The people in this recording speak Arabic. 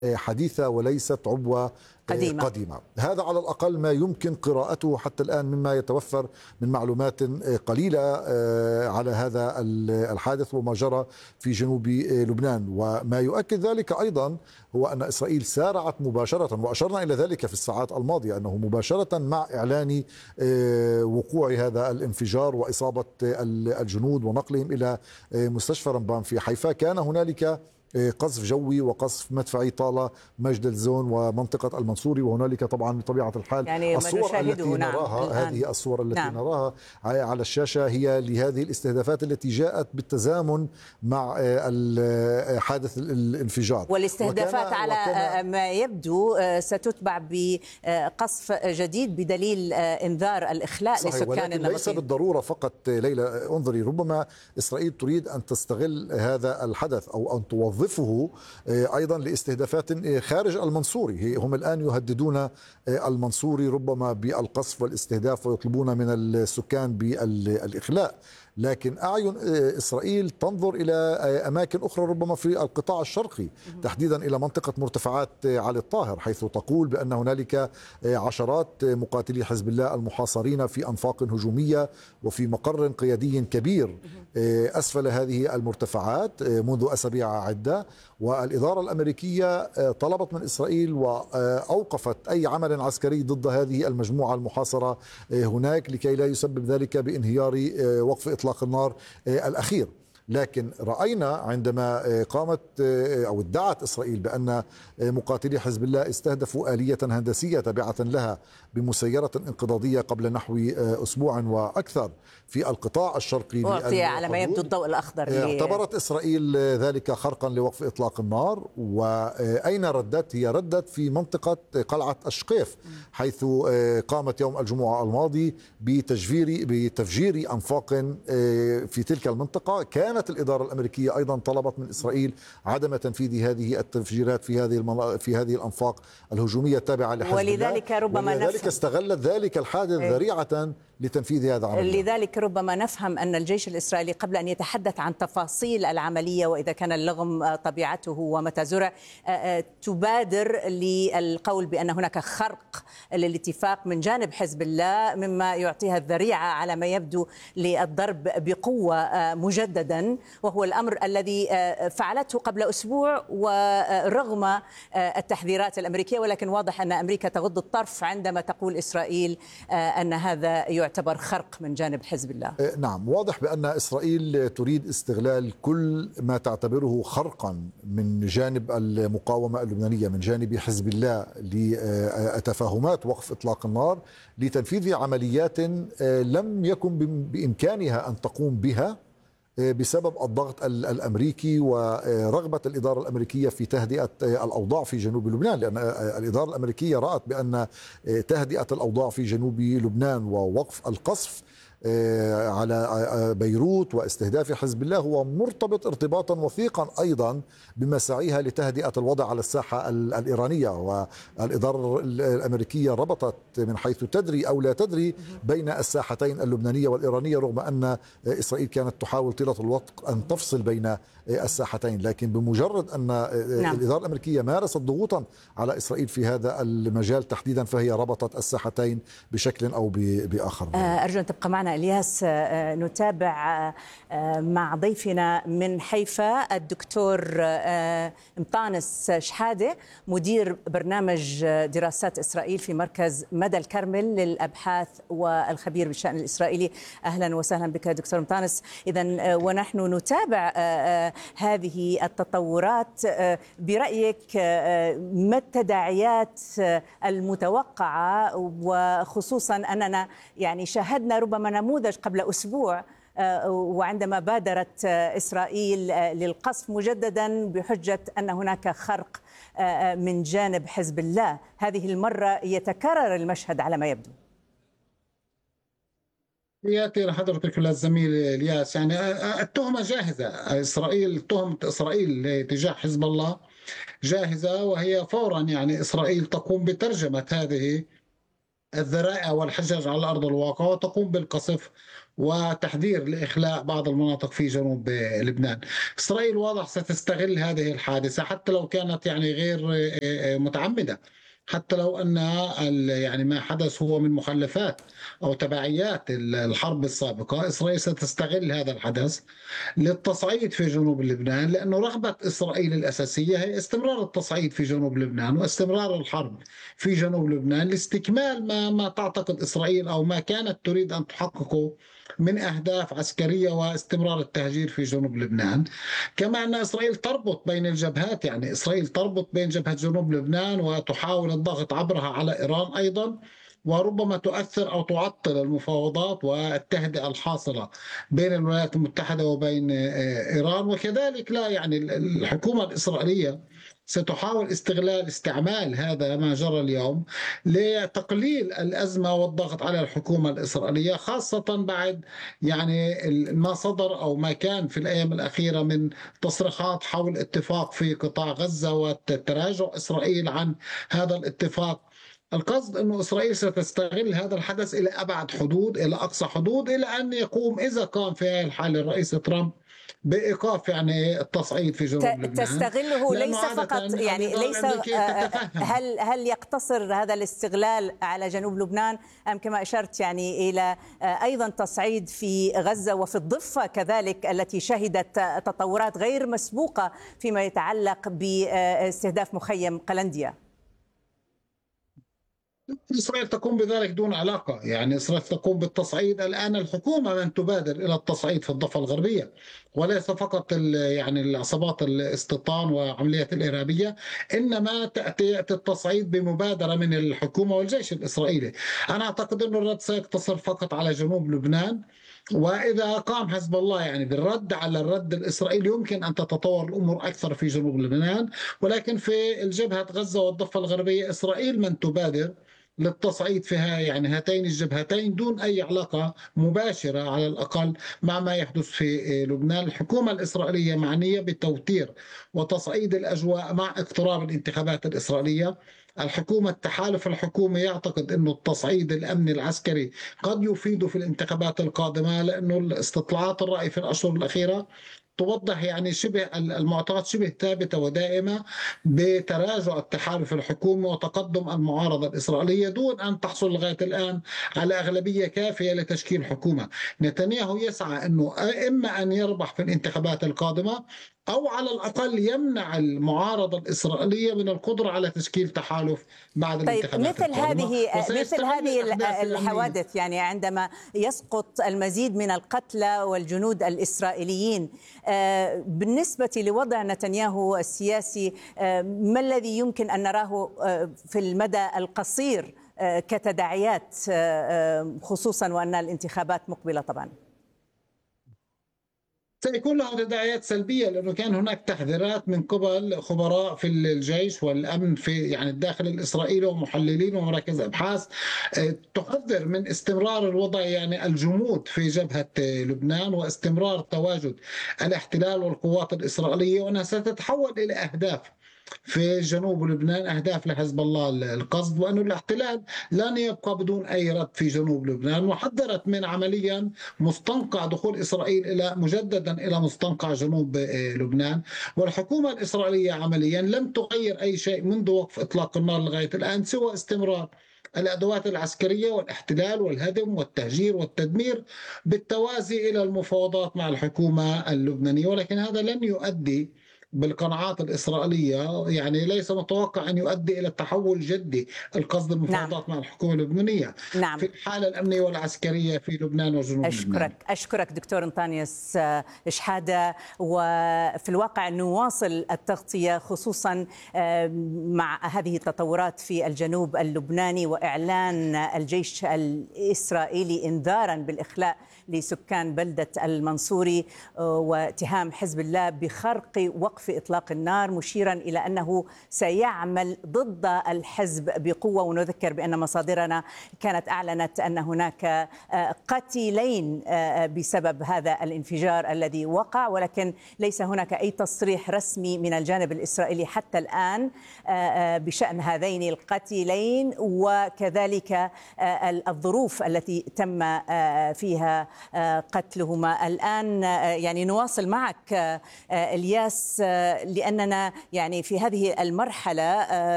حديثة وليست عبوة قديمة. هذا على الأقل ما يمكن قراءته حتى الآن مما يتوفر من معلومات قليلة على هذا الحادث وما جرى في جنوب لبنان. وما يؤكد ذلك أيضا هو أن إسرائيل سارعت مباشرة، وأشرنا إلى ذلك في الساعات الماضية، أنه مباشرة مع إعلان وقوع هذا الانفجار وإصابة الجنود ونقلهم إلى مستشفى رمبان في حيفا، كان هنالك قصف جوي وقصف مدفعي طال مجد الزون ومنطقة المنصوري. وهنالك طبعا بطبيعة الحال يعني الصور التي نراها هذه الصور التي نراها على الشاشة هي لهذه الاستهدافات التي جاءت بالتزامن مع حادث الانفجار، والاستهدافات على ما يبدو ستتبع بقصف جديد بدليل انذار الإخلاء لسكان النبطين. ليس بالضرورة فقط ليلى، انظري، ربما إسرائيل تريد أن تستغل هذا الحدث أو أن توظفه أيضا لاستهدافات خارج المنصوري. هم الآن يهددون المنصوري ربما بالقصف والاستهداف ويطلبون من السكان بالإخلاء، لكن أعين إسرائيل تنظر إلى أماكن أخرى ربما في القطاع الشرقي، تحديدا إلى منطقة مرتفعات علي الطاهر، حيث تقول بأن هنالك عشرات مقاتلي حزب الله المحاصرين في أنفاق هجومية وفي مقر قيادي كبير أسفل هذه المرتفعات منذ أسابيع عدة. والإدارة الأمريكية طلبت من إسرائيل وأوقفت أي عمل عسكري ضد هذه المجموعة المحاصرة هناك لكي لا يسبب ذلك بانهيار وقف إطلاق النار الأخير. لكن رأينا عندما قامت أو ادعت إسرائيل بأن مقاتلي حزب الله استهدفوا آلية هندسية تابعة لها بمسيرة انقضاضية قبل نحو أسبوع وأكثر في القطاع الشرقي وأعطي على ما يبدو الضوء الأخضر. اعتبرت إسرائيل ذلك خرقا لوقف إطلاق النار. وأين ردت؟ هي ردت في منطقة قلعة الشقيف، حيث قامت يوم الجمعة الماضي بتفجير أنفاق في تلك المنطقة. كانت الإدارة الأمريكية أيضا طلبت من إسرائيل عدم تنفيذ هذه التفجيرات في هذه الأنفاق الهجومية التابعة لحزب الله، ولذلك استغلت ذلك الحادث ذريعة لتنفيذ هذا العمل. لذلك ربما نفهم أن الجيش الإسرائيلي قبل أن يتحدث عن تفاصيل العملية وإذا كان اللغم طبيعته ومتى زرع تبادر للقول بأن هناك خرق للاتفاق من جانب حزب الله، مما يعطيها الذريعة على ما يبدو للضرب بقوة مجددا، وهو الأمر الذي فعلته قبل أسبوع ورغم التحذيرات الأمريكية. ولكن واضح أن أمريكا تغض الطرف عندما تقول إسرائيل أن هذا يعتبر خرق من جانب حزب الله. نعم، واضح بأن إسرائيل تريد استغلال كل ما تعتبره خرقا من جانب المقاومة اللبنانية من جانب حزب الله لتفاهمات وقف إطلاق النار لتنفيذ عمليات لم يكن بإمكانها أن تقوم بها بسبب الضغط الأمريكي ورغبة الإدارة الأمريكية في تهدئة الأوضاع في جنوب لبنان، لأن الإدارة الأمريكية رأت بأن تهدئة الأوضاع في جنوب لبنان ووقف القصف على بيروت واستهداف حزب الله هو مرتبط ارتباطا وثيقا أيضا بمساعيها لتهدئة الوضع على الساحة الإيرانية. والإدارة الأمريكية ربطت من حيث تدري أو لا تدري بين الساحتين اللبنانية والإيرانية، رغم أن إسرائيل كانت تحاول طيلة الوقت أن تفصل بين الساحتين. لكن بمجرد أن الإدارة الأمريكية مارست ضغوطا على إسرائيل في هذا المجال تحديدا فهي ربطت الساحتين بشكل أو بآخر. أرجو أن تبقى معنا إلياس، نتابع مع ضيفنا من حيفا الدكتور مطانس شحادة، مدير برنامج دراسات إسرائيل في مركز مدى الكرمل للأبحاث والخبير بالشأن الإسرائيلي. أهلا وسهلا بك دكتور مطانس. إذن ونحن نتابع هذه التطورات، برأيك ما التداعيات المتوقعة، وخصوصا أننا يعني شاهدنا ربما نموذج قبل أسبوع وعندما بادرت إسرائيل للقصف مجددا بحجة أن هناك خرق من جانب حزب الله، هذه المرة يتكرر المشهد على ما يبدو. ياتي لحضرتك للزميل الياس، يعني التهمة جاهزة. تهمة إسرائيل تجاه حزب الله جاهزة، وهي فورا يعني إسرائيل تقوم بترجمة هذه الذرائع والحجج على أرض الواقع وتقوم بالقصف وتحذير لإخلاء بعض المناطق في جنوب لبنان. إسرائيل واضح ستستغل هذه الحادثة حتى لو كانت يعني غير متعمدة، حتى لو أن يعني ما حدث هو من مخلفات أو تبعيات الحرب السابقة. إسرائيل ستستغل هذا الحدث للتصعيد في جنوب لبنان، لأنه رغبة إسرائيل الأساسية هي استمرار التصعيد في جنوب لبنان واستمرار الحرب في جنوب لبنان لاستكمال ما تعتقد إسرائيل أو ما كانت تريد أن تحققه من أهداف عسكرية واستمرار التهجير في جنوب لبنان. كما أن إسرائيل تربط بين الجبهات، يعني إسرائيل تربط بين جبهة جنوب لبنان وتحاول الضغط عبرها على إيران أيضا، وربما تؤثر أو تعطل المفاوضات والتهدئة الحاصلة بين الولايات المتحدة وبين إيران. وكذلك لا يعني الحكومة الإسرائيلية ستحاول استعمال هذا ما جرى اليوم لتقليل الأزمة والضغط على الحكومة الإسرائيلية، خاصة بعد يعني ما صدر أو ما كان في الأيام الأخيرة من تصريحات حول اتفاق في قطاع غزة وتراجع إسرائيل عن هذا الاتفاق. القصد أن إسرائيل ستستغل هذا الحدث إلى أبعد حدود، إلى أقصى حدود، إلى أن يقوم إذا قام في هذه الحالة الرئيس ترامب بإيقاف يعني التصعيد في جنوب لبنان. تستغله ليس فقط يعني ليس هل يقتصر هذا الاستغلال على جنوب لبنان أم كما أشرت يعني إلى أيضا تصعيد في غزة وفي الضفة كذلك التي شهدت تطورات غير مسبوقة فيما يتعلق باستهداف مخيم قلنديا؟ إسرائيل تقوم بذلك دون علاقة، يعني إسرائيل تقوم بالتصعيد. الآن الحكومة من تبادر إلى التصعيد في الضفة الغربية، وليس فقط يعني العصابات الاستيطان وعمليات الإرهابية، إنما تأتي التصعيد بمبادرة من الحكومة والجيش الإسرائيلي. أنا أعتقد أن الرد سيقتصر فقط على جنوب لبنان، وإذا قام حزب الله يعني بالرد على الرد الإسرائيلي يمكن أن تتطور الأمور أكثر في جنوب لبنان. ولكن في الجبهة غزة والضفة الغربية إسرائيل من تبادر للتصعيد فيها يعني هاتين الجبهتين دون أي علاقة مباشرة على الأقل مع ما يحدث في لبنان. الحكومة الإسرائيلية معنية بتوتير وتصعيد الأجواء مع اقتراب الانتخابات الإسرائيلية. التحالف الحكومي يعتقد أن التصعيد الأمني العسكري قد يفيد في الانتخابات القادمة، لأنه استطلاعات الرأي في الأشهر الأخيرة توضح يعني شبه المعطيات شبه ثابتة ودائمة بتراجع التحالف الحكومي وتقدم المعارضة الإسرائيلية دون أن تحصل لغاية الآن على أغلبية كافية لتشكيل حكومة. نتنياهو يسعى أنه إما أن يربح في الانتخابات القادمة أو على الأقل يمنع المعارضة الإسرائيلية من القدرة على تشكيل تحالف بعد الانتخابات القادمة. مثل هذه الحوادث يعني عندما يسقط المزيد من القتلى والجنود الإسرائيليين، بالنسبة لوضع نتنياهو السياسي ما الذي يمكن أن نراه في المدى القصير كتداعيات، خصوصا وأن الانتخابات مقبلة طبعا؟ سيكون له تداعيات سلبية، لأنه كان هناك تحذيرات من قبل خبراء في الجيش والأمن في يعني الداخل الإسرائيلي ومحللين ومراكز أبحاث تحذر من استمرار الوضع يعني الجمود في جبهة لبنان واستمرار تواجد الاحتلال والقوات الإسرائيلية، وأنها ستتحول إلى أهداف في جنوب لبنان، أهداف لحزب الله. القصد وأن الاحتلال لن يبقى بدون أي رد في جنوب لبنان. وحذرت من عمليا مستنقع دخول إسرائيل مجددا إلى مستنقع جنوب لبنان. والحكومة الإسرائيلية عمليا لم تغير أي شيء منذ وقف إطلاق النار لغاية الآن سوى استمرار الأدوات العسكرية والاحتلال والهدم والتهجير والتدمير بالتوازي إلى المفاوضات مع الحكومة اللبنانية. ولكن هذا لن يؤدي بالقناعات الإسرائيلية، يعني ليس متوقع أن يؤدي إلى تحول جدي. القصد المفاوضات مع الحكومة اللبنانية في الحالة الأمنية والعسكرية في لبنان وجنوب لبنان. أشكرك دكتور أنطانيوس شحادة. وفي الواقع نواصل التغطية خصوصا مع هذه التطورات في الجنوب اللبناني وإعلان الجيش الإسرائيلي إنذارا بالإخلاء لسكان بلدة المنصوري واتهام حزب الله بخرق وقف بوقف إطلاق النار، مشيرا إلى أنه سيعمل ضد الحزب بقوة. ونذكر بأن مصادرنا كانت أعلنت أن هناك قتيلين بسبب هذا الانفجار الذي وقع، ولكن ليس هناك أي تصريح رسمي من الجانب الإسرائيلي حتى الآن بشأن هذين القتيلين، وكذلك الظروف التي تم فيها قتلهما. الآن يعني نواصل معك إلياس، لأننا يعني في هذه المرحلة